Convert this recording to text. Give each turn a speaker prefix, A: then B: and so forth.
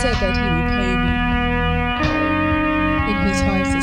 A: said that he would pay me in his heart